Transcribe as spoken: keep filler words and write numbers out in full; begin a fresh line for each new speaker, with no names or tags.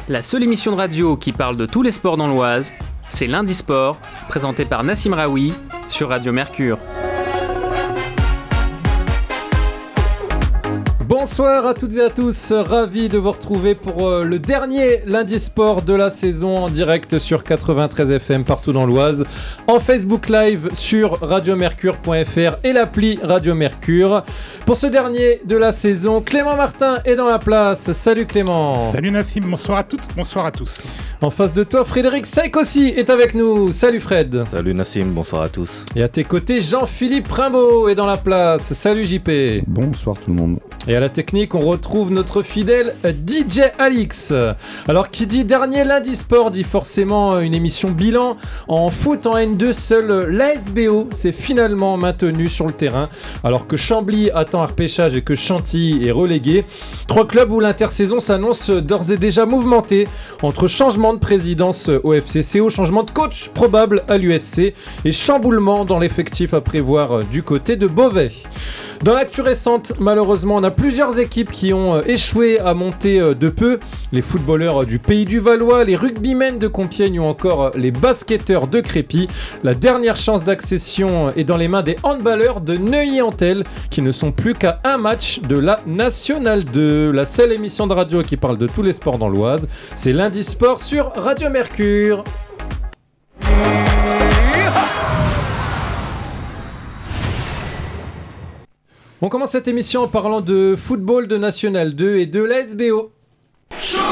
La seule émission de radio qui parle de tous les sports dans l'Oise, c'est Lundi Sport, présenté par Nassim Raoui sur Radio Mercure.
Bonsoir à toutes et à tous, ravi de vous retrouver pour euh, le dernier Lundi Sport de la saison en direct sur quatre-vingt-treize F M partout dans l'Oise, en Facebook Live sur radiomercure point f r et l'appli Radio Mercure. Pour ce dernier de la saison, Clément Martin est dans la place. Salut Clément.
Salut Nassim, bonsoir à toutes, bonsoir à tous.
En face de toi, Frédéric Seck aussi est avec nous. Salut Fred.
Salut Nassim, bonsoir à tous.
Et à tes côtés, Jean-Philippe Rimbaud est dans la place. Salut J P.
Bonsoir tout le monde.
Et à la technique, on retrouve notre fidèle D J Alix. Alors, qui dit dernier Lundi Sport dit forcément une émission bilan. En foot, en N deux, seul l'A S B O s'est finalement maintenu sur le terrain, alors que Chambly attend un repêchage et que Chantilly est relégué. Trois clubs où l'intersaison s'annonce d'ores et déjà mouvementée, entre changement de présidence au F C C O, changement de coach probable à l'U S C et chamboulement dans l'effectif à prévoir du côté de Beauvais. Dans l'actu récente, malheureusement, on a plusieurs équipes qui ont échoué à monter de peu. Les footballeurs du Pays du Valois, les rugbymen de Compiègne ou encore les basketteurs de Crépy. La dernière chance d'accession est dans les mains des handballeurs de Neuilly-Antel qui ne sont plus qu'à un match de la Nationale deux. La seule émission de radio qui parle de tous les sports dans l'Oise, c'est Lundi Sport sur Radio Mercure. On commence cette émission en parlant de football de National deux et de l'A S B O.